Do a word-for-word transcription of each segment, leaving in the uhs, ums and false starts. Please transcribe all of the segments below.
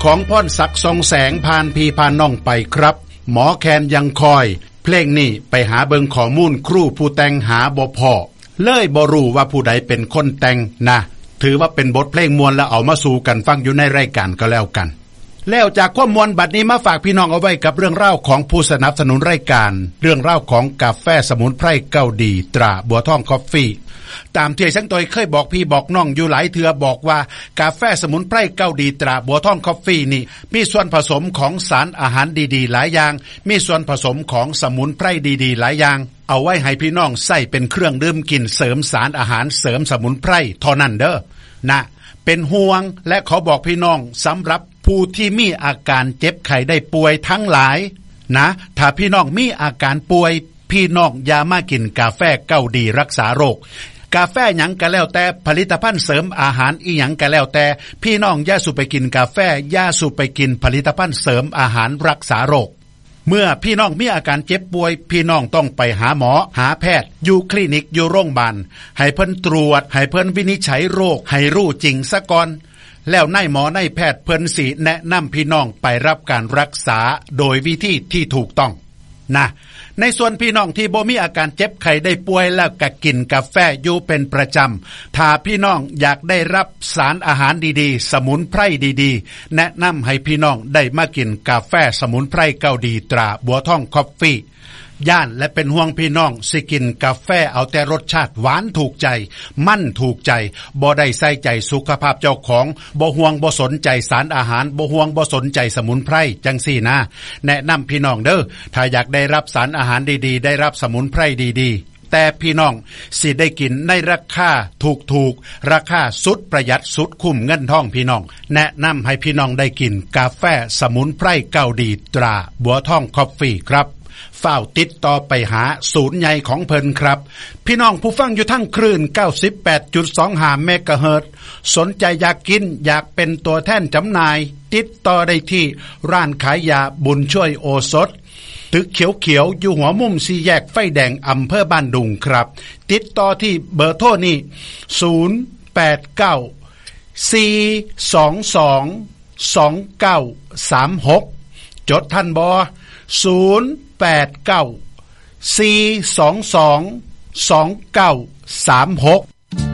ของพรศักดิ์ทรงแสงผ่านพี่ผ่านน้องไปครับหมอแคนยังคอยเพลงนี้ไปหาเบิงข้อมูลครูผู้แต่งหาบ่พอเลยบ่รู้ว่าผู้ใดเป็นคนแต่งนะถือว่าเป็นบทเพลงมวลแล้วเอามาสู่กันฟังอยู่ในรายการก็แล้วกันแล้วจากข้อมูลบัดนี้มาฝากพี่น้องเอาไว้กับเรื่องเล่าของผู้สนับสนุนรายการเรื่องเล่าของกาแฟสมุนไพรเก้าดีตราบัวทองคอฟฟี่ตามที่ฉันตัวเคยบอกพี่บอกน้องอยู่หลายเทื่อบอกว่ากาแฟสมุนไพรเก้าดีตราบัวทองคอฟฟี่นี่มีส่วนผสมของสารอาหารดีๆหลายอย่างมีส่วนผสมของสมุนไพรดีๆหลายอย่างเอาไว้ให้พี่น้องใส่เป็นเครื่องดื่มกินเสริมสารอาหารเสริมสมุนไพรเท่านั้นเด้อนะเป็นห่วงและขอบอกพี่น้องสำหรับผู้ที่มีอาการเจ็บไข้ได้ป่วยทั้งหลายนะถ้าพี่น้องมีอาการป่วยพี่น้องอย่ามากินกาแฟเก้าดีรักษาโรคกาแฟหยังก็แล้วแต่ผลิตภัณฑ์เสริมอาหารอีหยังก็แล้วแต่พี่น้องอย่าสูบไปกินกาแฟอย่าสูบไปกินผลิตภัณฑ์เสริมอาหารรักษาโรคเมื่อพี่น้องมีอาการเจ็บป่วยพี่น้องต้องไปหาหมอหาแพทย์อยู่คลินิกอยู่โรงพยาบาลให้เพิ่นตรวจให้เพิ่นวินิจฉัยโรคให้รู้จริงซะก่อนแล้วนายหมอนายแพทย์เพิ่นสิแนะนำพี่น้องไปรับการรักษาโดยวิธีที่ถูกต้องนะในส่วนพี่น้องที่บ่มีอาการเจ็บไข้ได้ป่วยแล้วก็กินกาแฟอยู่เป็นประจำถ้าพี่น้องอยากได้รับสารอาหารดีๆสมุนไพรดีๆแนะนำให้พี่น้องได้มากินกาแฟสมุนไพรเก้าดีตราบัวทองคอฟฟี่ย่านและเป็นห่วงพี่น้องสิกินกาแฟเอาแต่รสชาติหวานถูกใจมั่นถูกใจบ่ได้ใส่ใจสุขภาพเจ้าของบ่ห่วงบ่สนใจสารอาหารบ่ห่วงบ่สนใจสมุนไพรจังซี่นะแนะนำพี่น้องเด้อถ้าอยากได้รับสารอาหารดีๆได้รับสมุนไพรดีๆแต่พี่น้องสิได้กินในราคาถูกๆราคาสุดประหยัดสุดคุ้มเงินทองพี่น้องแนะนำให้พี่น้องได้กินกาแฟสมุนไพรเก้าดีตราบัวทองคอฟฟี่ครับเฝ้าติดต่อไปหาศูนย์ใหญ่ของเพิ่นครับพี่น้องผู้ฟังอยู่ทั้งคลื่น เก้าสิบแปดจุดสองห้า เมกะเฮิรตซ์สนใจอยากกินอยากเป็นตัวแทนจำหน่ายติดต่อได้ที่ร้านขายยาบุญช่วยโอสถตึกเขียวๆอยู่หัวมุมสี่แยกไฟแดงอำเภอบ้านดุงครับติดต่อที่เบอร์โทรนี้ศูนย์ แปด เก้า สี่ สอง สอง สอง เก้า สาม หกจดทันบ่ศูนย์ แปด เก้า สี่ สอง สอง สอง เก้า สาม หก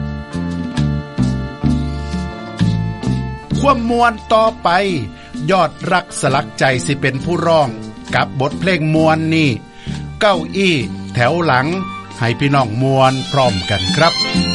ความมวลต่อไปยอดรักสลักใจสิเป็นผู้ร้องกับบทเพลงมวลนี้เก้าอี้แถวหลังให้พี่น้องมวลพร้อมกันครับ